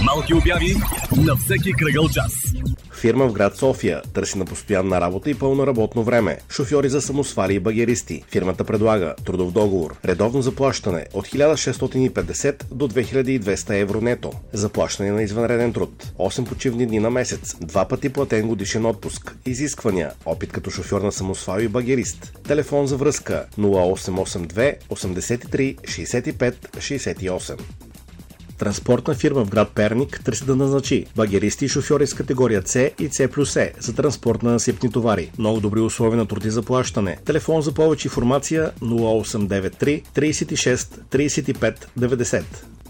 Малки обяви на всеки кръгъл час. Фирма в град София търси на постоянна работа и пълно работно време. Шофьори за самосвали и багеристи. Фирмата предлага трудов договор. Редовно заплащане от 1650 до 2200 евро нето. Заплащане на извънреден труд. 8 почивни дни на месец. 2 пъти платен годишен отпуск. Изисквания. Опит като шофьор на самосвал и багерист. Телефон за връзка 0882 83 65 68. Транспортна фирма в град Перник търси да назначи багеристи и шофьори с категория С и С+Е за транспорт на насипни товари. Много добри условия на труд и заплащане. Телефон за повече информация 0893 36 35 90.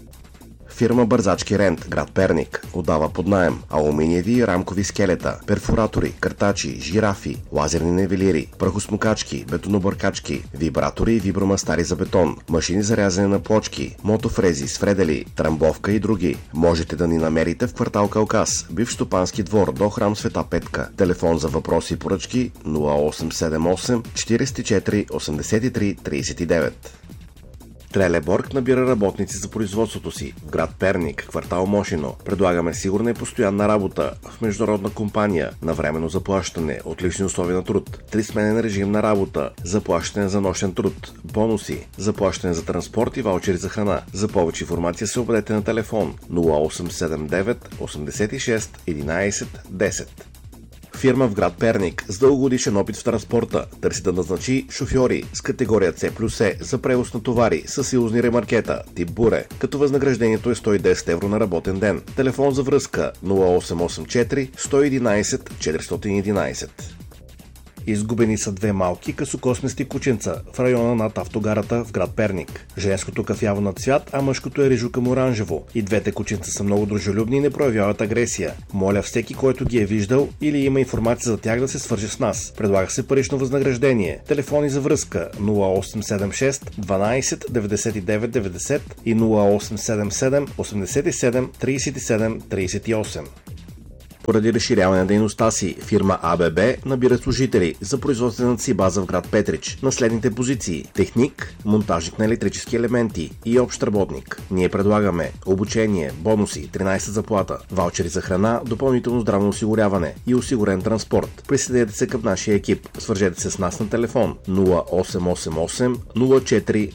Фирма Бързачки Рент, град Перник, отдава под наем алуминиеви и рамкови скелета, перфоратори, картачи, жирафи, лазерни нивелири, прахосмукачки, бетонобъркачки, вибратори и вибромастари за бетон, машини за рязане на плочки, мотофрези, свредели, трамбовка и други. Можете да ни намерите в квартал Калкас, бивш стопански двор до храм Света Петка. Телефон за въпроси и поръчки 0878 44 83 39. Трелеборг набира работници за производството си в град Перник, квартал Мошино. Предлагаме сигурна и постоянна работа в международна компания, на временно заплащане, отлични условия на труд, 3-сменен режим на работа, заплащане за нощен труд, бонуси, заплащане за транспорт и ваучери за храна. За повече информация се обадете на телефон 0879 86 11 10. Фирма в град Перник с дългогодишен опит в транспорта търси да назначи шофьори с категория С+Е за превоз на товари с силозни ремаркета тип буре, като възнаграждението е 110 евро на работен ден. Телефон за връзка 0884 111 411. Изгубени са 2 малки късокосмести кученца в района над автогарата в град Перник. Женското кафяво на цвят, а мъжкото е рижукамо оранжево. И двете кученца са много дружелюбни и не проявяват агресия. Моля всеки, който ги е виждал или има информация за тях, да се свърже с нас. Предлага се парично възнаграждение. Телефони за връзка 0876 12 99 90 и 0877 87 37 38. Поради разширяване на дейността си, фирма АББ набира служители за производствената си база в град Петрич на следните позиции: техник, монтажник на електрически елементи и общ работник. Ние предлагаме обучение, бонуси, 13 заплата, ваучери за храна, допълнително здравно осигуряване и осигурен транспорт. Присъединете се към нашия екип. Свържете се с нас на телефон 0888 04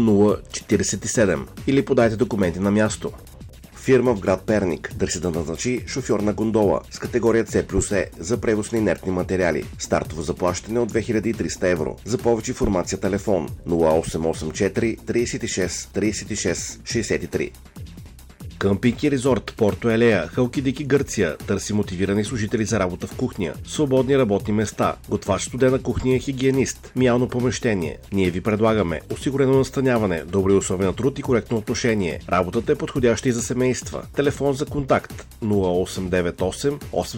0047 или подайте документи на място. Фирма в град Перник търси да назначи шофьор на гондола с категория С+Е за превоз на инертни материали. Стартово заплащане от 2300 евро. За повече информация телефон 0884 36 36 63. Къмпинг и резорт Порто Елея, Халкидики, Гърция търси мотивирани служители за работа в кухня, свободни работни места, готвач студена кухня, хигиенист, миялно помещение. Ние ви предлагаме осигурено настаняване, добри условия на труд и коректно отношение. Работата е подходяща и за семейства. Телефон за контакт 0898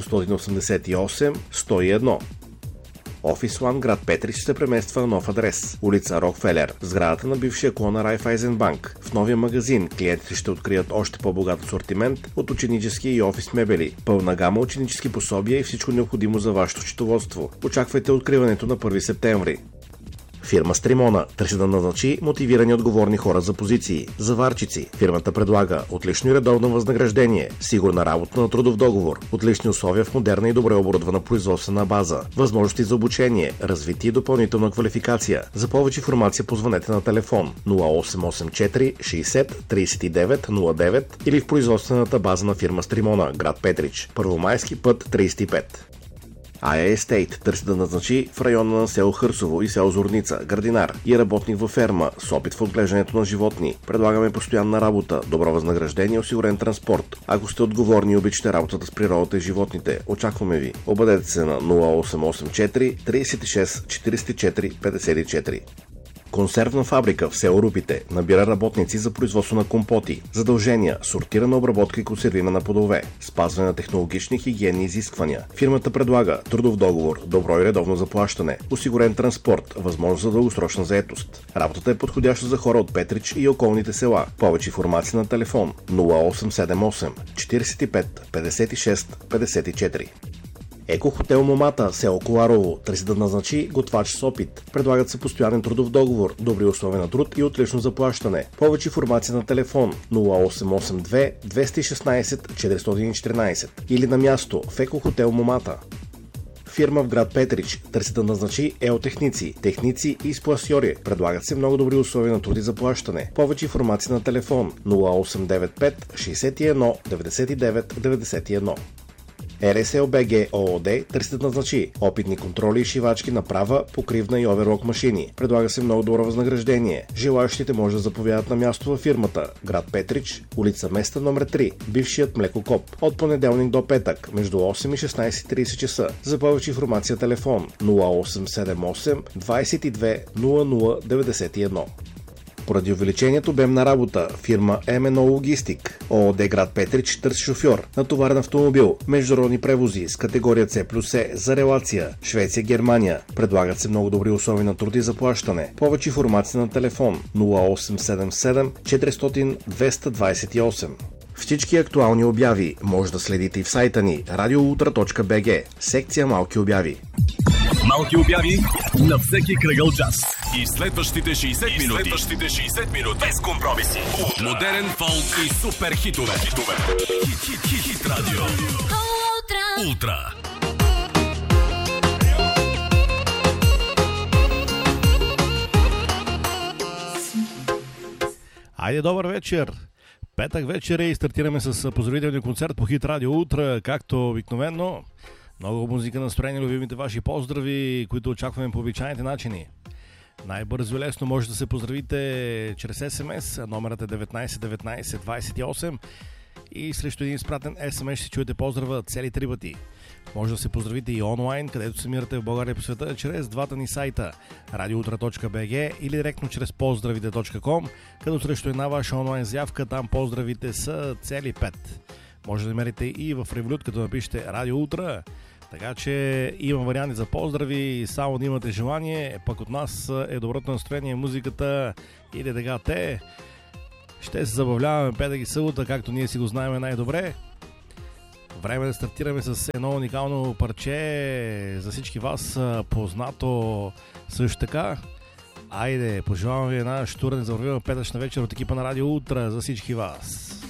888 101. Офис One, град Петрич, се премества на нов адрес. Улица Рокфелер, в сградата на бившия клон на Райфайзенбанк. В новия магазин клиентите ще открият още по-богат асортимент от ученически и офис мебели, пълна гама ученически пособия и всичко необходимо за вашето счетоводство. Очаквайте откриването на 1 септември. Фирма Стримона търси да назначи мотивирани отговорни хора за позиции. Заварчици. Фирмата предлага отлично и редовно възнаграждение, сигурна работа на трудов договор, отлични условия в модерна и добре оборудвана производствена база, възможности за обучение, развитие и допълнителна квалификация. За повече информация позвънете на телефон 0884 60 39 09 или в производствената база на фирма Стримона, град Петрич, Първомайски път 35. Ая Естейт търси да назначи в района на село Хърсово и село Зорница градинар и работник във ферма с опит в отглеждането на животни. Предлагаме постоянна работа, добро възнаграждение и осигурен транспорт. Ако сте отговорни и обичате работата с природата и животните, очакваме ви. Обадете се на 0884 36 44 54. Консервна фабрика в село Рупите набира работници за производство на компоти, задължения, сортирана обработка и консервиране на плодове, спазване на технологични хигиенни изисквания. Фирмата предлага трудов договор, добро и редовно заплащане, осигурен транспорт, възможност за дългосрочна заетост. Работата е подходяща за хора от Петрич и околните села. Повече информация на телефон 0878 45 56 54. Екохотел Момата, село Коларово, търси да назначи готвач с опит. Предлагат се постоянен трудов договор, добри условия на труд и отлично заплащане. Повече информация на телефон 0882 216 414 или на място в Екохотел Момата. Фирма в град Петрич търси да назначи еотехници, техници и спласьори. Предлагат се много добри условия на труд и заплащане. Повече информация на телефон 0895 61 99 91. РСЛБГ ООД търси да назначи опитни контроли и шивачки на права, покривна и оверлок машини. Предлага се много добро възнаграждение. Желаящите може да заповядат на място във фирмата. Град Петрич, улица Места номер 3, бившият млекокоп. От понеделник до петък, между 8 и 16:30 часа. За повече информация телефон 0878 22 0091. Поради увеличението обем на работа, фирма МНО Логистик ООД град Петрич търси шофьор на товарен автомобил, международни превози с категория C+E за релация Швеция-Германия. Предлагат се много добри условия на труд и заплащане. Повече информация на телефон 0877 400 228. Всички актуални обяви може да следите и в сайта ни radioultra.bg, секция Малки обяви. Малки обяви на всеки кръгъл час. И следващите 60 минути без компромиси. Модерен фолк и супер хитове. Хит радио. Ултра. Айде, добър вечер! Петък вечер и стартираме с поздравителния концерт по Хит Радио Ултра, както обикновено. Много музика, настроение, любимите ваши поздрави, които очакваме по обичайните начини. Най-бързо и лесно може да се поздравите чрез СМС. Номерът е 19 19 28 и срещу един изпратен СМС ще чуете поздрава цели 3 пъти. Може да се поздравите и онлайн, където се намирате в България по света, чрез двата ни сайта radioultra.bg или директно чрез поздравите.com, като срещу една ваша онлайн заявка там поздравите са цели 5. Може да намерите и в Revolut, като напишете Радио Ултра. Така че има варианти за поздрави, само да имате желание, пък от нас е доброто настроение, музиката или така те. Ще се забавляваме петък и събота, както ние си го знаем най-добре. Време да стартираме с едно уникално парче за всички вас, познато също така. Айде, пожелавам ви една штурна завървива петъчна вечер от екипа на Радио Ултра за всички вас.